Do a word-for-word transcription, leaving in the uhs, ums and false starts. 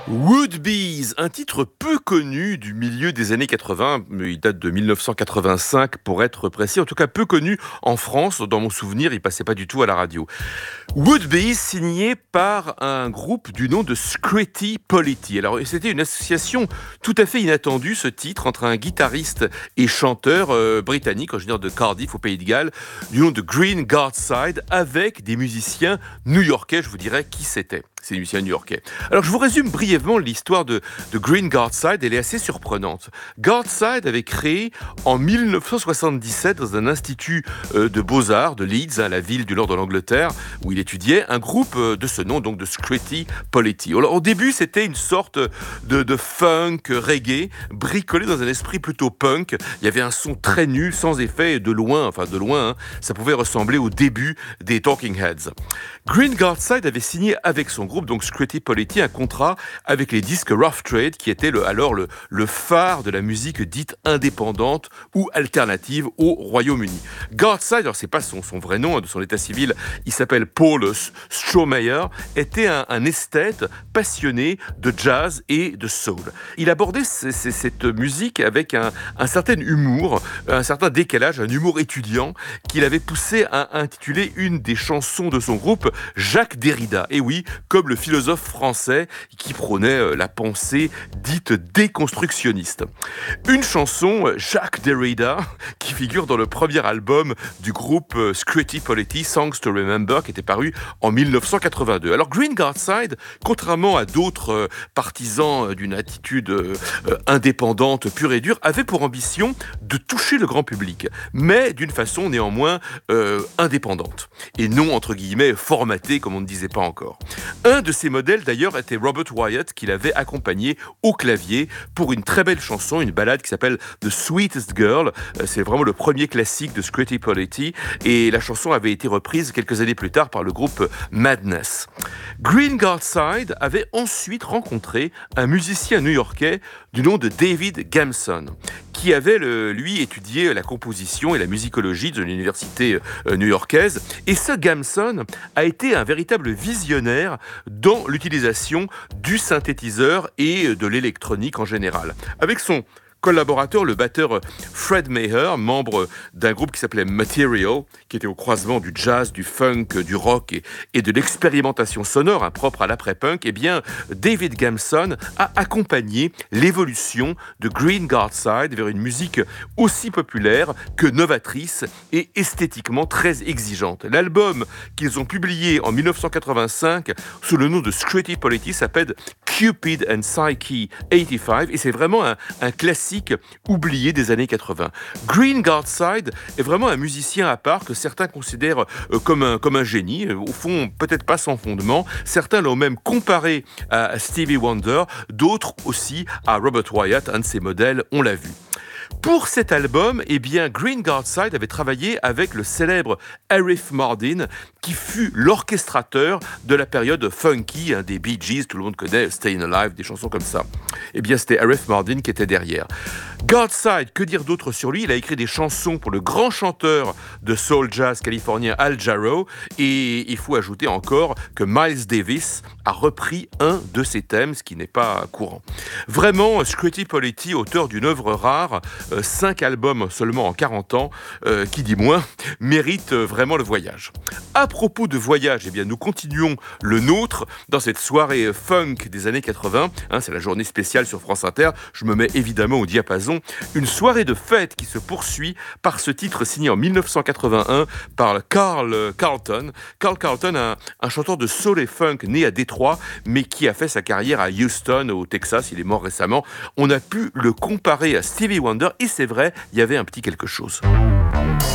Woodbees, un titre peu connu du milieu des années quatre-vingts, mais il date de dix-neuf cent quatre-vingt-cinq pour être précis, en tout cas peu connu en France, dans mon souvenir, il passait pas du tout à la radio. Woodbees signé par un groupe du nom de Scritti Politti. Alors c'était une association tout à fait inattendue, ce titre, entre un guitariste et chanteur euh, britannique, originaire de Cardiff au Pays de Galles, du nom de Green Gartside, avec des musiciens new-yorkais, je vous dirais qui c'était. C'est des musiciens new-yorkais. Alors je vous résume brièvement l'histoire de, de Green Gartside, elle est assez surprenante. Gartside avait créé en dix-neuf cent soixante-dix-sept dans un institut euh, de beaux-arts de Leeds, hein, la ville du nord de l'Angleterre, où il étudiait, un groupe euh, de ce nom, donc de Scritti Politti. Alors, au début, c'était une sorte de, de funk reggae, bricolé dans un esprit plutôt punk. Il y avait un son très nul, sans effet, et de loin, enfin de loin, hein, ça pouvait ressembler au début des Talking Heads. Green Gartside avait signé avec son groupe, donc Scritti Politti, un contrat avec les disques Rough Trade, qui était le, alors le, le phare de la musique dite indépendante ou alternative au Royaume-Uni. Gartside, alors c'est pas son, son vrai nom, hein, de son état civil, il s'appelle Paulus Strohmeyer, était un, un esthète passionné de jazz et de soul. Il abordait c- c- cette musique avec un, un certain humour, un certain décalage, un humour étudiant qu'il avait poussé à intituler une des chansons de son groupe Jacques Derrida. Et oui, comme le philosophe français qui prônait la pensée dite déconstructionniste. Une chanson, Jacques Derrida, qui figure dans le premier album du groupe Scritti Politti, Songs to Remember, qui était paru en dix-neuf cent quatre-vingt-deux. Alors Green Gartside, contrairement à d'autres partisans d'une attitude indépendante pure et dure, avait pour ambition de toucher le grand public, mais d'une façon néanmoins euh, indépendante, et non entre guillemets formatée comme on ne disait pas encore. Un de ses modèles d'ailleurs était Robert Wyatt, qu'il avait accompagné au clavier pour une très belle chanson, une ballade qui s'appelle The Sweetest Girl. C'est vraiment le premier classique de Scritti Politti, et la chanson avait été reprise quelques années plus tard par le groupe Madness. Green Gartside avait ensuite rencontré un musicien new-yorkais du nom de David Gamson, qui avait, le, lui, étudié la composition et la musicologie de l'université new-yorkaise. Et ce Gamson a été un véritable visionnaire dans l'utilisation du synthétiseur et de l'électronique en général. Avec son collaborateur, le batteur Fred Maher, membre d'un groupe qui s'appelait Material, qui était au croisement du jazz, du funk, du rock et, et de l'expérimentation sonore hein, propre à l'après-punk, eh bien, David Gamson a accompagné l'évolution de Green Gartside vers une musique aussi populaire que novatrice et esthétiquement très exigeante. L'album qu'ils ont publié en dix-neuf cent quatre-vingt-cinq sous le nom de Scritti Politti s'appelle Cupid and Psyche quatre-vingt-quinze et c'est vraiment un, un classique oublié des années quatre-vingts. Green Gartside est vraiment un musicien à part que certains considèrent euh, comme, un, comme un génie, au fond peut-être pas sans fondement. Certains l'ont même comparé à Stevie Wonder, d'autres aussi à Robert Wyatt, un de ses modèles, on l'a vu. Pour cet album, eh bien, Green Gartside avait travaillé avec le célèbre Arif Mardin, qui fut l'orchestrateur de la période funky hein, des Bee Gees, tout le monde connaît Stayin' Alive, des chansons comme ça. Eh bien, c'était Arif Mardin qui était derrière. Gartside, que dire d'autre sur lui ? Il a écrit des chansons pour le grand chanteur de soul jazz californien Al Jarreau, et il faut ajouter encore que Miles Davis a repris un de ses thèmes, ce qui n'est pas courant. Vraiment, Scritti Politti, auteur d'une œuvre rare, euh, cinq albums seulement en quarante ans, euh, qui dit moins, mérite euh, vraiment le voyage. À propos de voyage, eh bien, nous continuons le nôtre dans cette soirée funk des années quatre-vingts. Hein, c'est la journée spéciale sur France Inter. Je me mets évidemment au diapason. Une soirée de fête qui se poursuit par ce titre signé en dix-neuf cent quatre-vingt-un par Carl Carlton. Carl Carlton, un, un chanteur de soul et funk né à Détroit, mais qui a fait sa carrière à Houston, au Texas. Il est mort récemment. On a pu le comparer à Stevie Wonder et c'est vrai, il y avait un petit quelque chose.